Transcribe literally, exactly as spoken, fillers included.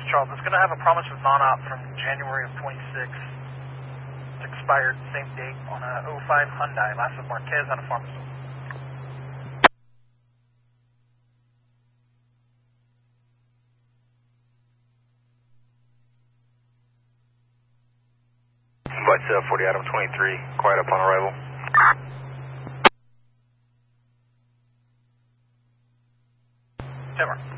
Charles. It's going to have a promise of non-op from January of twenty-six. It's expired same date on a oh five Hyundai, last of Marquez out of Farmersville. Flight seven forty Adam twenty-three, quiet upon arrival. Never.